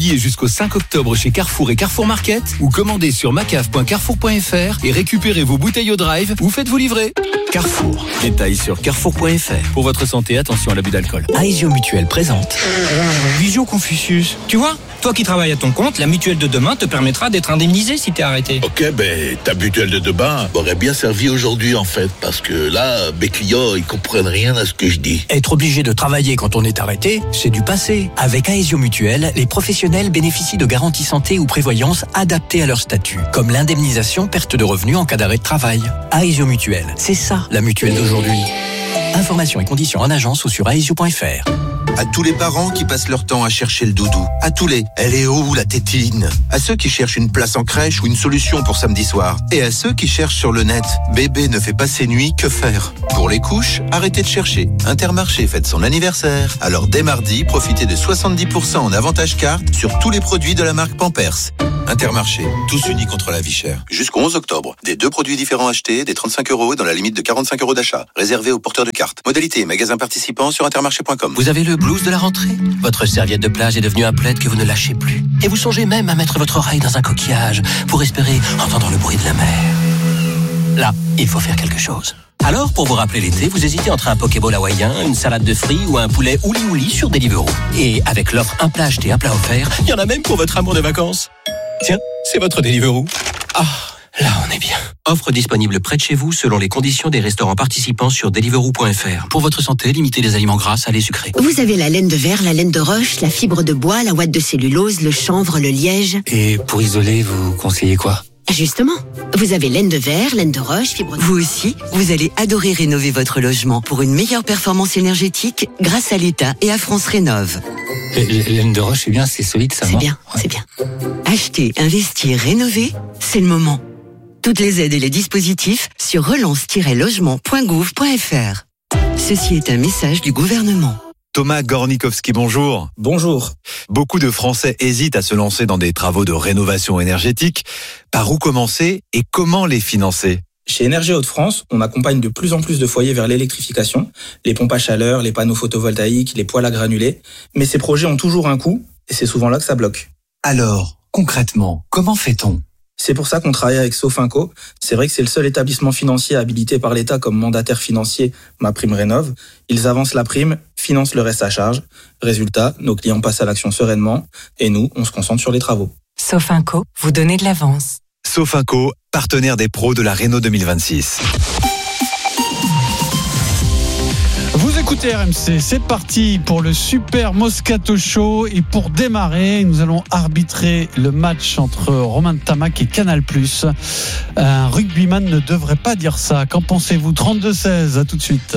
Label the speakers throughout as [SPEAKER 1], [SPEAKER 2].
[SPEAKER 1] Et jusqu'au 5 octobre chez Carrefour et Carrefour Market, ou commandez sur macaf.carrefour.fr et récupérez vos bouteilles au drive ou faites-vous livrer. Carrefour. Détails sur carrefour.fr. Pour votre santé, attention à l'abus d'alcool.
[SPEAKER 2] Aesio Mutuelle présente Visio Confucius. Tu vois, toi qui travailles à ton compte, la mutuelle de demain te permettra d'être indemnisé si t'es arrêté.
[SPEAKER 3] Ok, ta mutuelle de demain m'aurait bien servi aujourd'hui en fait, parce que là, mes clients, ils comprennent rien à ce que je dis.
[SPEAKER 2] Être obligé de travailler quand on est arrêté, c'est du passé. Avec Aesio Mutuelle, les professionnels bénéficient de garanties santé ou prévoyance adaptées à leur statut, comme l'indemnisation perte de revenus en cas d'arrêt de travail. Aesio Mutuelle, c'est ça la mutuelle d'aujourd'hui. Informations et conditions en agence ou sur aesio.fr.
[SPEAKER 4] À tous les parents qui passent leur temps à chercher le doudou. À tous les « elle est où la tétine ?» À ceux qui cherchent une place en crèche ou une solution pour samedi soir. Et à ceux qui cherchent sur le net « bébé ne fait pas ses nuits, que faire ?» Pour les couches, arrêtez de chercher. Intermarché fête son anniversaire. Alors dès mardi, profitez de 70% en avantage carte sur tous les produits de la marque Pampers. Intermarché, tous unis contre la vie chère. Jusqu'au 11 octobre, des 2 produits différents achetés, des 35 € dans la limite de 45 € d'achat. Réservé aux porteurs de cartes. Modalité, magasin participant sur intermarché.com.
[SPEAKER 2] Vous avez le blues de la rentrée ? Votre serviette de plage est devenue un plaid que vous ne lâchez plus. Et vous songez même à mettre votre oreille dans un coquillage pour espérer entendre le bruit de la mer. Là, il faut faire quelque chose. Alors, pour vous rappeler l'été, vous hésitez entre un Pokéball hawaïen, une salade de fruits ou un poulet ouli-ouli sur Deliveroo. Et avec l'offre un plat acheté, un plat offert, il y en a même pour votre amour de vacances. Tiens, c'est votre Deliveroo. Ah, là on est bien. Offre disponible près de chez vous selon les conditions des restaurants participants sur deliveroo.fr. Pour votre santé, limitez les aliments gras, salés, sucrés.
[SPEAKER 5] Vous avez la laine de verre, la laine de roche, la fibre de bois, la ouate de cellulose, le chanvre, le liège.
[SPEAKER 2] Et pour isoler, vous conseillez quoi ?
[SPEAKER 5] Justement, vous avez laine de verre, laine de roche, fibre de...
[SPEAKER 6] Vous aussi, vous allez adorer rénover votre logement pour une meilleure performance énergétique grâce à l'État et à France Rénov'.
[SPEAKER 2] Laine de roche, c'est bien, c'est solide, ça.
[SPEAKER 5] C'est bien, ouais. C'est bien.
[SPEAKER 6] Acheter, investir, rénover, c'est le moment. Toutes les aides et les dispositifs sur relance-logement.gouv.fr. Ceci est un message du gouvernement.
[SPEAKER 7] Thomas Gornikowski, bonjour.
[SPEAKER 8] Bonjour.
[SPEAKER 7] Beaucoup de Français hésitent à se lancer dans des travaux de rénovation énergétique. Par où commencer et comment les financer ?
[SPEAKER 8] Chez Énergie Hauts-de-France, on accompagne de plus en plus de foyers vers l'électrification, les pompes à chaleur, les panneaux photovoltaïques, les poêles à granulés. Mais ces projets ont toujours un coût et c'est souvent là que ça bloque.
[SPEAKER 2] Alors, concrètement, comment fait-on ?
[SPEAKER 8] C'est pour ça qu'on travaille avec Sofinco. C'est vrai que c'est le seul établissement financier habilité par l'État comme mandataire financier MaPrimeRénov'. Ils avancent la prime, financent le reste à charge. Résultat, nos clients passent à l'action sereinement et nous, on se concentre sur les travaux.
[SPEAKER 9] Sofinco, vous donnez de l'avance.
[SPEAKER 7] Sofinco, partenaire des pros de la Renault 2026.
[SPEAKER 10] Vous écoutez RMC, c'est parti pour le Super Moscato Show et pour démarrer, nous allons arbitrer le match entre Romain Tamac et Canal+. Un rugbyman ne devrait pas dire ça. Qu'en pensez-vous ? 32-16, à tout de suite.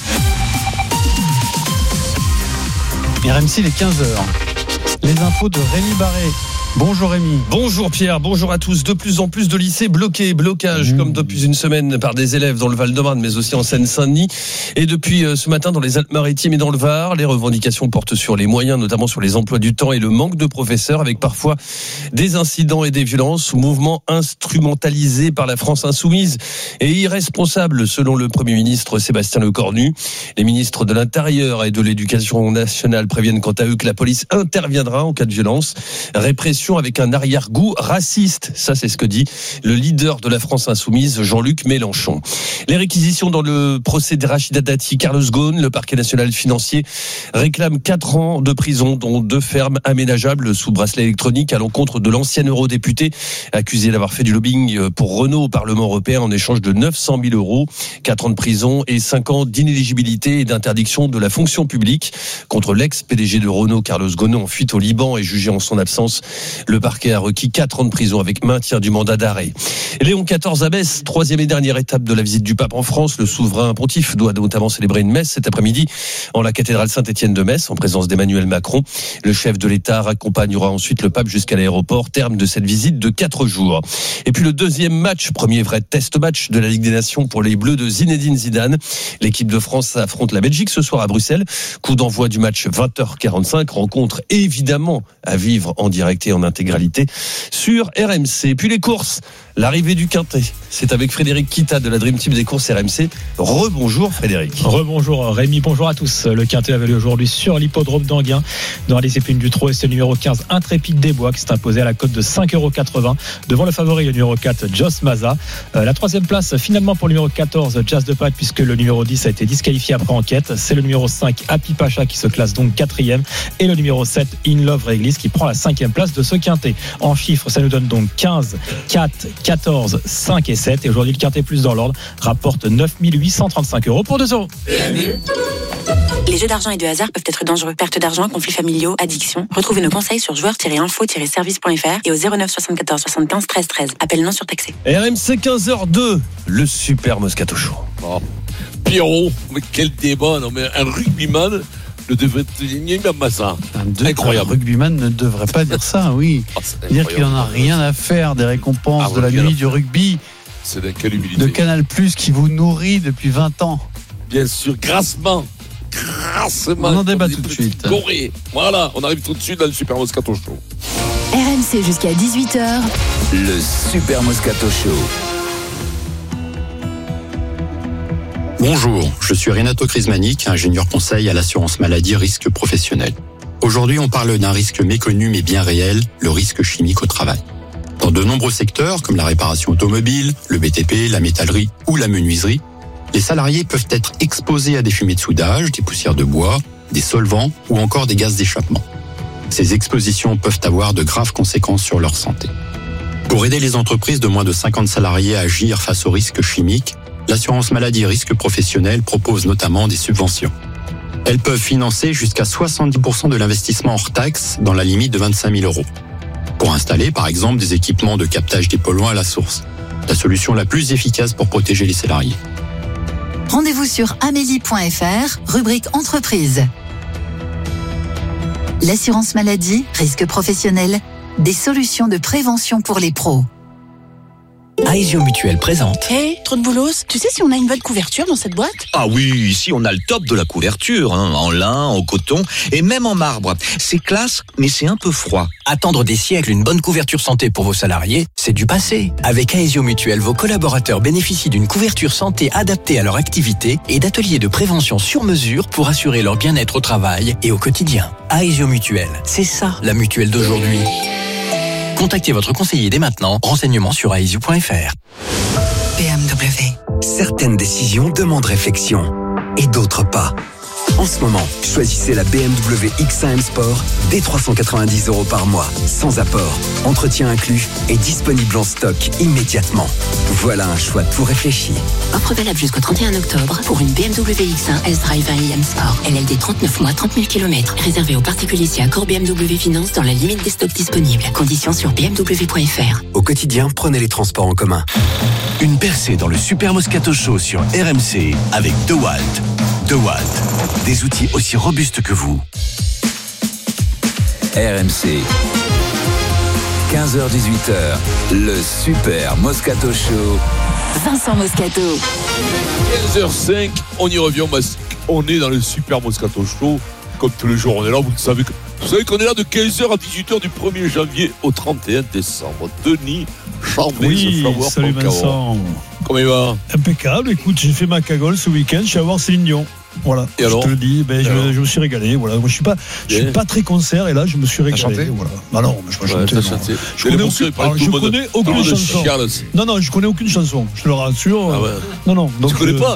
[SPEAKER 10] RMC, il est 15h. Les infos de Rémi Barré. Bonjour Rémi.
[SPEAKER 11] Bonjour Pierre, bonjour à tous. De plus en plus de lycées blocage comme depuis une semaine par des élèves dans le Val-de-Marne mais aussi en Seine-Saint-Denis et depuis ce matin dans les Alpes-Maritimes et dans le Var. Les revendications portent sur les moyens, notamment sur les emplois du temps et le manque de professeurs avec parfois des incidents et des violences, mouvement instrumentalisé par la France insoumise et irresponsable selon le Premier ministre Sébastien Lecornu. Les ministres de l'Intérieur et de l'Éducation nationale préviennent quant à eux que la police interviendra en cas de violence. Répression avec un arrière-goût raciste. Ça, c'est ce que dit le leader de la France insoumise, Jean-Luc Mélenchon. Les réquisitions dans le procès de Rachida Dati, Carlos Ghosn, le parquet national financier réclame 4 ans de prison, dont 2 fermes aménageables sous bracelet électronique à l'encontre de l'ancien eurodéputé accusé d'avoir fait du lobbying pour Renault au Parlement européen en échange de 900 000 €, 4 ans de prison et 5 ans d'inéligibilité et d'interdiction de la fonction publique contre l'ex-PDG de Renault, Carlos Ghosn, en fuite au Liban et jugé en son absence. Le parquet a requis 4 ans de prison avec maintien du mandat d'arrêt. Léon XIV à Metz, 3e et dernière étape de la visite du pape en France. Le souverain pontife doit notamment célébrer une messe cet après-midi en la cathédrale Saint-Étienne de Metz en présence d'Emmanuel Macron. Le chef de l'État accompagnera ensuite le pape jusqu'à l'aéroport, terme de cette visite de 4 jours. Et puis le deuxième match, premier vrai test match de la Ligue des Nations pour les Bleus de Zinedine Zidane. L'équipe de France affronte la Belgique ce soir à Bruxelles. Coup d'envoi du match 20h45. Rencontre évidemment à vivre en direct et en en intégralité sur RMC. Puis les courses, l'arrivée du Quintet, c'est avec Frédéric Kita de la Dream Team des courses RMC. Rebonjour Frédéric.
[SPEAKER 12] Rebonjour Rémi, bonjour à tous. Le Quintet avait lieu aujourd'hui sur l'hippodrome d'Anguin dans la discipline du trot, et c'est le numéro 15 Intrépide des Bois qui s'est imposé à la cote de 5,80 € devant le favori, le numéro 4 Joss Maza. La troisième place finalement pour le numéro 14 Jazz de Pâte, puisque le numéro 10 a été disqualifié après enquête. C'est le numéro 5 Happy Pacha qui se classe donc 4e, et le numéro 7 In Love Réglisse qui prend la 5e place de ce Quintet. En chiffres, ça nous donne donc 15, 4, 14, 5 et 7, et aujourd'hui le Quintet plus dans l'ordre rapporte 9 835 € pour 2 €.
[SPEAKER 13] Les jeux d'argent et de hasard peuvent être dangereux. Perte d'argent, conflits familiaux, addiction. Retrouvez nos conseils sur joueurs-info-service.fr et au 09 74 75 13 13. Appel non surtaxé.
[SPEAKER 11] RMC 15h02, le Super Moscato Show.
[SPEAKER 3] Oh. Pierrot, mais quel débat. Non, mais un rugbyman ne devrait pas ça. Incroyable.
[SPEAKER 10] Un rugbyman ne devrait pas dire ça, oui. Dire qu'il n'en a rien à faire des récompenses de la nuit du rugby.
[SPEAKER 3] C'est de quelle humilité.
[SPEAKER 10] De Canal+, qui vous nourrit depuis 20 ans.
[SPEAKER 3] Bien sûr, grassement.
[SPEAKER 10] On en débat tout de suite.
[SPEAKER 3] Corée. Voilà, on arrive tout de suite dans le Super Moscato Show.
[SPEAKER 14] RMC jusqu'à 18h.
[SPEAKER 1] Le Super Moscato Show.
[SPEAKER 15] Bonjour, je suis Renato Crismanic, ingénieur conseil à l'assurance maladie risque professionnel. Aujourd'hui, on parle d'un risque méconnu mais bien réel, le risque chimique au travail. Dans de nombreux secteurs, comme la réparation automobile, le BTP, la métallerie ou la menuiserie, les salariés peuvent être exposés à des fumées de soudage, des poussières de bois, des solvants ou encore des gaz d'échappement. Ces expositions peuvent avoir de graves conséquences sur leur santé. Pour aider les entreprises de moins de 50 salariés à agir face aux risques chimiques, l'assurance maladie risque professionnel propose notamment des subventions. Elles peuvent financer jusqu'à 70% de l'investissement hors taxe dans la limite de 25 000 €. Pour installer, par exemple, des équipements de captage des polluants à la source. La solution la plus efficace pour protéger les salariés.
[SPEAKER 14] Rendez-vous sur amélie.fr, rubrique entreprise. L'assurance maladie, risque professionnel, des solutions de prévention pour les pros.
[SPEAKER 2] Aesio Mutuel présente.
[SPEAKER 16] Hey, trop de boulot. Tu sais si on a une bonne couverture dans cette boîte?
[SPEAKER 17] Ah oui, ici on a le top de la couverture, en lin, en coton et même en marbre. C'est classe, mais c'est un peu froid.
[SPEAKER 2] Attendre des siècles une bonne couverture santé pour vos salariés, c'est du passé. Avec Aesio Mutuel, vos collaborateurs bénéficient d'une couverture santé adaptée à leur activité et d'ateliers de prévention sur mesure pour assurer leur bien-être au travail et au quotidien. Aesio Mutuel, c'est ça la mutuelle d'aujourd'hui. Contactez votre conseiller dès maintenant. Renseignements sur aesio.fr.
[SPEAKER 18] BMW. Certaines décisions demandent réflexion et d'autres pas. En ce moment, choisissez la BMW X1 M Sport dès 390 € par mois, sans apport, entretien inclus et disponible en stock immédiatement. Voilà un choix tout réfléchi.
[SPEAKER 19] Offre valable jusqu'au 31 octobre pour une BMW X1 S-Drive 20 iM Sport. LLD 39 mois, 30 000 km. Réservé aux particuliers si accord BMW Finance dans la limite des stocks disponibles. Conditions sur bmw.fr.
[SPEAKER 18] Au quotidien, prenez les transports en commun.
[SPEAKER 20] Une percée dans le Super Moscato Show sur RMC avec DeWalt. DeWalt, des outils aussi robustes que vous.
[SPEAKER 1] RMC, 15h-18h, le Super Moscato Show.
[SPEAKER 14] Vincent Moscato.
[SPEAKER 3] 15h05, on y revient, on est dans le Super Moscato Show. Comme tous les jours, on est là, vous savez qu'on est là de 15h à 18h du 1er janvier au 31 décembre. Denis Chambé,
[SPEAKER 10] oui, salut Vincent.
[SPEAKER 3] Comment il va?
[SPEAKER 10] Impeccable, écoute, j'ai fait ma cagole ce week-end, je suis allé voir Céline Dion. Voilà,
[SPEAKER 3] et alors,
[SPEAKER 10] je te le dis, je me suis régalé. Voilà. Moi, je suis pas très concert et là, je me suis régalé. Voilà. Bah non, je chanté. Je connais aucune chanson. Non, je connais aucune chanson. Je te le rassure.
[SPEAKER 3] Ah ouais.
[SPEAKER 10] Non.
[SPEAKER 3] Donc, tu connais pas?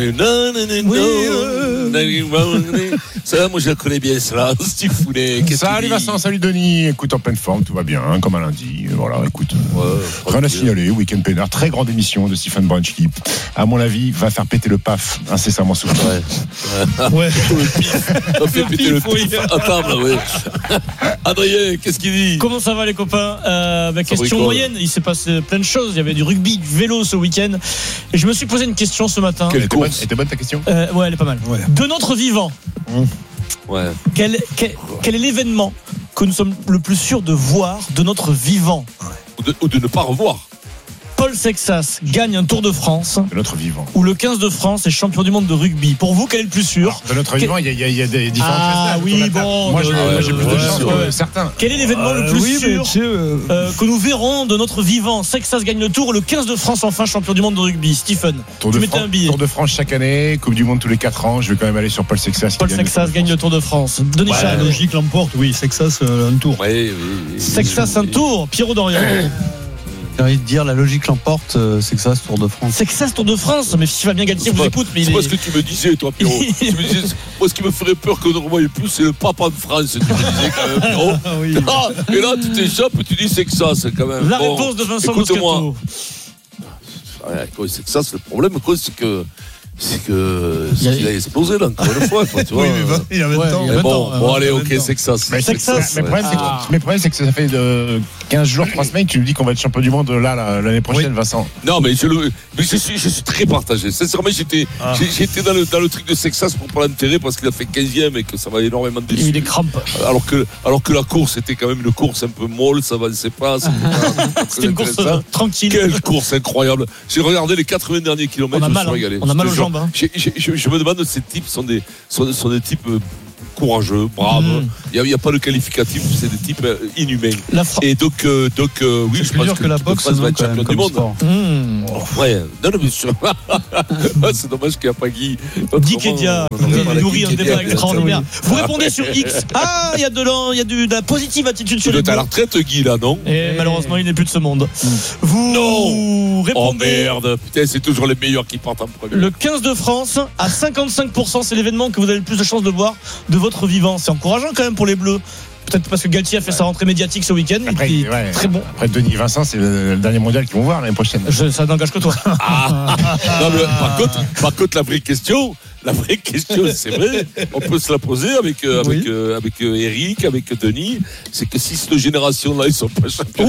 [SPEAKER 3] Ça, moi, je la connais bien. Ça,
[SPEAKER 21] salut Vincent, salut Denis. Écoute, en pleine forme, tout va bien, comme un lundi. Voilà, écoute. Rien à signaler. Week-end peinard, très grande émission de Stephen Brunch qui, à mon avis, va faire péter le PAF incessamment sous le
[SPEAKER 10] Ouais.
[SPEAKER 3] On fait péter le pif à table, ouais. Adrien, qu'est-ce qu'il dit?
[SPEAKER 22] Comment ça va les copains? Question moyenne, il s'est passé plein de choses. Il y avait du rugby, du vélo ce week-end. Et je me suis posé une question ce matin.
[SPEAKER 21] Quelle course? Était bonne ta question?
[SPEAKER 22] Ouais, elle est pas mal. Ouais. De notre vivant, quel est l'événement que nous sommes le plus sûrs de voir de notre vivant?
[SPEAKER 3] Ou de ne pas revoir?
[SPEAKER 22] Paul Paul Sexas gagne un Tour de France.
[SPEAKER 21] De notre vivant.
[SPEAKER 22] Ou le 15 de France est champion du monde de rugby. Pour vous, quel est le plus sûr?
[SPEAKER 21] Alors, de notre vivant, il y a des différentes
[SPEAKER 22] Ah oui, bon.
[SPEAKER 21] Moi, j'ai plus de chance, certains.
[SPEAKER 22] Quel est l'événement le plus sûr que nous verrons de notre vivant? Sexas gagne le Tour, le 15 de France enfin champion du monde de rugby. Stephen, tu mettais un billet.
[SPEAKER 21] Tour de France chaque année, Coupe du monde tous les 4 ans. Je vais quand même aller sur Paul Sexas.
[SPEAKER 22] Paul Sexas gagne le Tour de France. Denis
[SPEAKER 4] La logique l'emporte, oui. Sexas, un tour.
[SPEAKER 3] Oui.
[SPEAKER 22] Sexas, un tour. Pierrot Dorian.
[SPEAKER 10] J'ai envie de dire, la logique l'emporte, Sexas Tour de France.
[SPEAKER 22] Sexas Tour de France, mais si Fabien Galtier vous écoute.
[SPEAKER 3] C'est pas ce que tu me disais, toi, Pierrot. Tu me disais, moi, ce qui me ferait peur que ne revoyez plus, c'est le papa de France. Tu me disais quand même, Pierrot.
[SPEAKER 22] Oui.
[SPEAKER 3] Et là, tu t'échappes et tu dis Sexas, quand même.
[SPEAKER 22] La réponse de Vincent Moscato.
[SPEAKER 3] Sexas, le problème, c'est que il a explosé là encore une fois, tu vois.
[SPEAKER 4] Oui, mais il y a 20 ans.
[SPEAKER 3] Bon, allez, ok, Sexas.
[SPEAKER 21] Mais le problème, c'est que ça fait 15 jours, 3 semaines que tu nous dis qu'on va être champion du monde là l'année prochaine, Vincent.
[SPEAKER 3] Non, mais je suis très partagé. Sincèrement, j'étais dans le truc de Sexas pour l'intérêt parce qu'il a fait 15e et que ça va énormément déçu.
[SPEAKER 22] Il est crampe.
[SPEAKER 3] Alors que la course était quand même une course un peu molle, ça avançait pas.
[SPEAKER 22] C'était une course tranquille.
[SPEAKER 3] Quelle course incroyable. J'ai regardé les 80 derniers kilomètres, je me suis régalé.
[SPEAKER 22] On a mal aux jambes.
[SPEAKER 3] Je me demande, ces types sont des types courageux, braves. Il n'y a pas de qualificatif, c'est des types inhumains. Et donc oui, je pense que la boxe va être champion du monde. Ouais, non, bien sûr. C'est dommage qu'il n'y a pas Guy
[SPEAKER 22] Kedia nourrit un débat extraordinaire. Vous répondez sur X. Ah, il y a de la positive attitude sur les
[SPEAKER 3] à la retraite, Guy, là, non?
[SPEAKER 22] Et malheureusement, il n'est plus de ce monde. Vous répondez.
[SPEAKER 3] Oh merde, putain, c'est toujours les meilleurs qui partent en premier.
[SPEAKER 22] Le 15 de France, à 55%, c'est l'événement que vous avez le plus de chances de voir de votre vivant. C'est encourageant quand même pour les Bleus. Peut-être parce que Galtier a fait sa rentrée médiatique ce week-end.
[SPEAKER 21] Après,
[SPEAKER 22] et puis, très bon.
[SPEAKER 21] Après, Denis Vincent, c'est le dernier mondial qu'ils vont voir l'année prochaine.
[SPEAKER 22] Ça n'engage que toi.
[SPEAKER 3] Non, mais par contre, la vraie question, c'est vrai, on peut se la poser avec Eric, avec Denis, c'est que si cette génération-là, ils sont pas champions.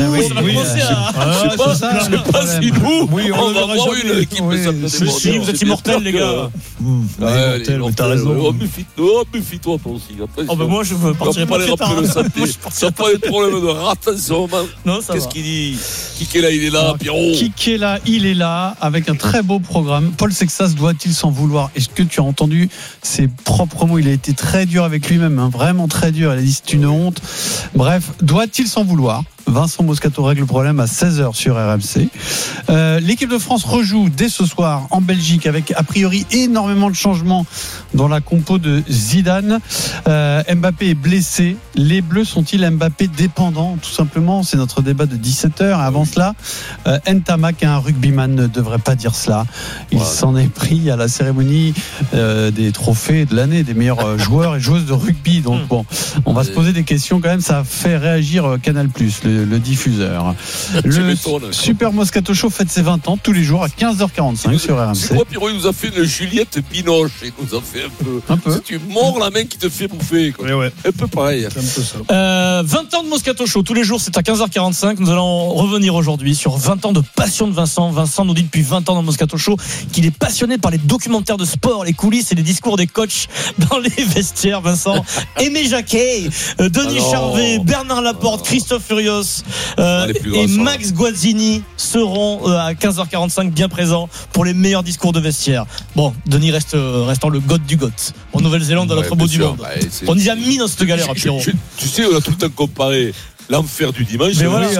[SPEAKER 3] Je sais pas si nous, on va voir une équipe de champions du monde.
[SPEAKER 22] Si, vous êtes immortels, les gars.
[SPEAKER 4] T'as raison.
[SPEAKER 3] Méfie-toi, toi aussi.
[SPEAKER 22] Moi, je ne partirai pas
[SPEAKER 3] les rappeler le santé. Ça n'a pas des problèmes de rétention. Qu'est-ce qu'il dit? Kikela, il est là, Pierrot.
[SPEAKER 10] Kikela, il est là, avec un très beau programme. Paul Sexas doit-il s'en vouloir? Est-ce que tu as entendu ses propres mots? Il a été très dur avec lui-même, vraiment très dur. Il a dit c'est une honte. Bref, doit-il s'en vouloir? Vincent Moscato règle le problème à 16h sur RMC. L'équipe de France rejoue dès ce soir en Belgique avec a priori énormément de changements dans la compo de Zidane. Mbappé est blessé. Les Bleus sont-ils Mbappé dépendants? Tout simplement, c'est notre débat de 17h. Avant cela, Ntamak, un rugbyman, ne devrait pas dire cela. Il s'en est pris à la cérémonie des trophées de l'année des meilleurs joueurs et joueuses de rugby. Donc bon, on va se poser des questions quand même. Ça a fait réagir Canal+, le diffuseur. Le Super Moscato Show fête ses 20 ans tous les jours à 15h45 sur RMC.
[SPEAKER 3] C'est quoi, Pierrot? Il nous a fait une Juliette Binoche. Il nous a fait un peu. Si tu mords la main qui te fait bouffer. Quoi.
[SPEAKER 4] Ouais.
[SPEAKER 3] Un peu pareil.
[SPEAKER 4] C'est un peu ça.
[SPEAKER 22] 20 ans de Moscato Show tous les jours, c'est à 15h45. Nous allons revenir aujourd'hui sur 20 ans de passion de Vincent. Vincent nous dit depuis 20 ans dans Moscato Show qu'il est passionné par les documentaires de sport, les coulisses et les discours des coachs dans les vestiaires. Vincent, Aimé Jacquet, Denis Charvet, Bernard Laporte, Christophe Furios et Max Guazzini seront à 15h45 bien présents pour les meilleurs discours de vestiaire. Bon, Denis restant le goth du goth en Nouvelle-Zélande, dans notre beau du monde. On y a mis dans cette galère, Pierrot.
[SPEAKER 3] Tu sais, on a tout le temps comparé l'enfer du dimanche.
[SPEAKER 22] Mais voilà,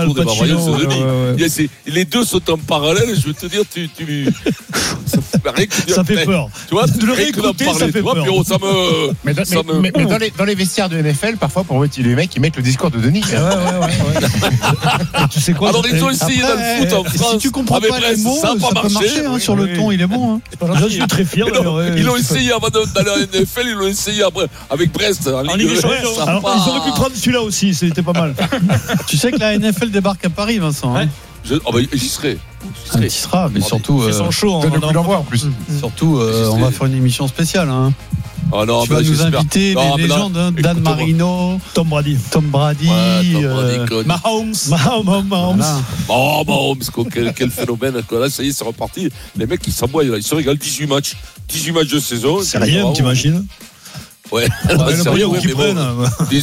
[SPEAKER 3] les deux sont en parallèle. Je veux te dire,
[SPEAKER 4] ça fait peur.
[SPEAKER 3] Tu vois,
[SPEAKER 4] de le réécouter, ça fait peur.
[SPEAKER 3] Pierrot,
[SPEAKER 21] mais dans les vestiaires de NFL, parfois, pour les mecs, ils mettent le discour de Denis.
[SPEAKER 4] Tu sais quoi?
[SPEAKER 3] Alors, ils ont essayé dans le foot en France.
[SPEAKER 10] Si tu comprends pas les mots, ça peut marcher. Sur le ton, il est bon.
[SPEAKER 4] Je suis très fier.
[SPEAKER 3] Ils l'ont essayé avant d'aller à la NFL. Ils l'ont essayé avec Brest.
[SPEAKER 4] En Ligue des Champions. Alors, ils auraient pu prendre celui-là aussi. C'était pas mal.
[SPEAKER 10] Tu sais que la NFL débarque à Paris, Vincent.
[SPEAKER 3] J'y serai.
[SPEAKER 10] Tu seras, mais surtout.
[SPEAKER 22] Ils sont chauds.
[SPEAKER 21] Donne le coup d'envoi en plus.
[SPEAKER 10] Surtout, on va faire une émission spéciale.
[SPEAKER 3] Oh non,
[SPEAKER 10] tu vas nous inviter des légendes, Dan Marino,
[SPEAKER 4] Tom Brady,
[SPEAKER 22] Mahomes.
[SPEAKER 3] Oh, Mahomes, quel phénomène. Là, ça y est, c'est reparti. Les mecs, ils s'envoient, ils se régalent. 18 matchs de saison.
[SPEAKER 4] C'est rien, t'imagines?
[SPEAKER 3] Ouais,
[SPEAKER 4] le qui prennent.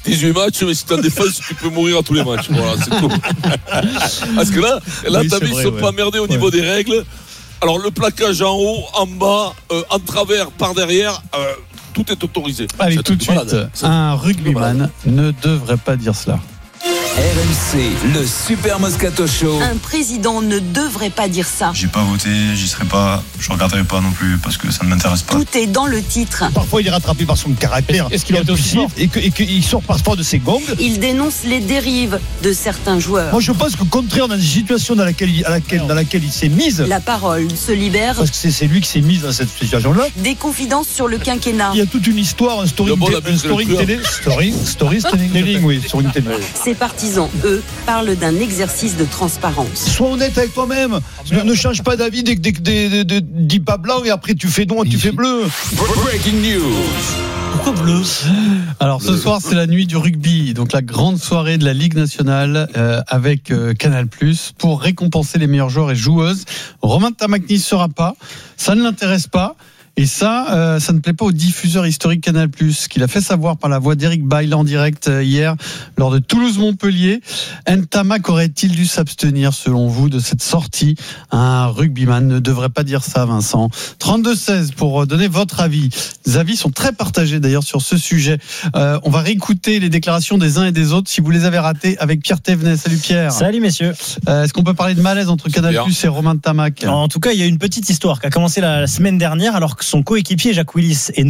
[SPEAKER 3] 18 matchs, mais si t'es en défense, tu peux mourir à tous les matchs. Voilà, c'est tout. Parce que là
[SPEAKER 4] Oui,
[SPEAKER 3] t'as
[SPEAKER 4] c'est
[SPEAKER 3] vu, ils
[SPEAKER 4] vrai,
[SPEAKER 3] sont
[SPEAKER 4] ouais.
[SPEAKER 3] pas emmerdés au niveau des règles. Alors, le plaquage en haut, en bas, en travers, par derrière, tout est autorisé.
[SPEAKER 10] Allez,
[SPEAKER 3] C'est
[SPEAKER 10] tout de suite,
[SPEAKER 3] malade.
[SPEAKER 10] un rugbyman ne devrait pas dire cela.
[SPEAKER 1] RMC, le Super Moscato Show.
[SPEAKER 5] Un président ne devrait pas dire ça.
[SPEAKER 6] J'ai pas voté, j'y serai pas, je regarderai pas non plus parce que ça ne m'intéresse pas.
[SPEAKER 5] Tout est dans le titre.
[SPEAKER 4] Parfois, il est rattrapé par son caractère.
[SPEAKER 22] Est-ce qu'il a été aussi fort
[SPEAKER 4] et qu'il sort parfois de ses gongs.
[SPEAKER 5] Il dénonce les dérives de certains joueurs.
[SPEAKER 4] Moi, je pense que contraire dans une situation dans laquelle il s'est mise,
[SPEAKER 5] La parole se libère.
[SPEAKER 4] parce que c'est lui qui s'est mis dans cette situation-là.
[SPEAKER 5] Des confidences sur le quinquennat.
[SPEAKER 4] Il y a toute une histoire, un storytelling, oui, sur une télé.
[SPEAKER 5] Ses partisans, eux, parlent d'un exercice de transparence.
[SPEAKER 4] Sois honnête avec toi-même. Ne change pas d'avis dis pas blanc et après tu fais noir, tu fais bleu.
[SPEAKER 1] Breaking news.
[SPEAKER 22] Pourquoi bleu?
[SPEAKER 10] Alors ce soir c'est la nuit du rugby, donc la grande soirée de la Ligue nationale avec Canal+ pour récompenser les meilleurs joueurs et joueuses. Romain Tamac n'y sera pas, ça ne l'intéresse pas. Et ça ne plaît pas au diffuseur historique Canal+, qu'il a fait savoir par la voix d'Éric Bail en direct hier lors de Toulouse-Montpellier. Ntamak aurait-il dû s'abstenir, selon vous, de cette sortie? Un rugbyman ne devrait pas dire ça, Vincent. 32-16 pour donner votre avis. Les avis sont très partagés d'ailleurs sur ce sujet. On va réécouter les déclarations des uns et des autres si vous les avez ratées avec Pierre Thévenet. Salut Pierre.
[SPEAKER 22] Salut messieurs.
[SPEAKER 10] Est-ce qu'on peut parler de malaise entre Canal+ et Romain Tamac?
[SPEAKER 22] En tout cas, il y a une petite histoire qui a commencé la semaine dernière alors que son coéquipier Jacques Willis est